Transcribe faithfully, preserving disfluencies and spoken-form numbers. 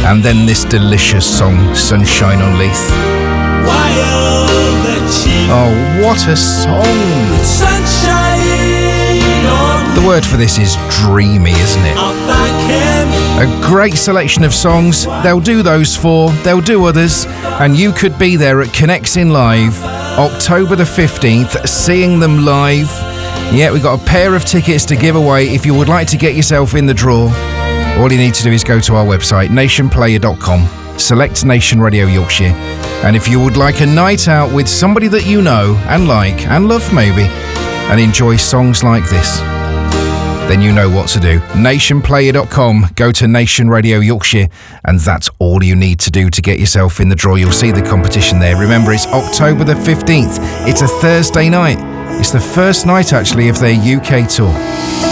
And then this delicious song, Sunshine on Leith. Oh, what a song! The word for this is dreamy, isn't it? A great selection of songs. They'll do those four, they'll do others, and you could be there at Connects In Live, October the fifteenth, seeing them live. Yeah, we've got a pair of tickets to give away if you would like to get yourself in the draw. All you need to do is go to our website, nation player dot com, select Nation Radio Yorkshire, and if you would like a night out with somebody that you know and like and love maybe, and enjoy songs like this, then you know what to do. nation player dot com, go to Nation Radio Yorkshire, and that's all you need to do to get yourself in the draw. You'll see the competition there. Remember, it's October the fifteenth. It's a Thursday night. It's the first night, actually, of their U K tour.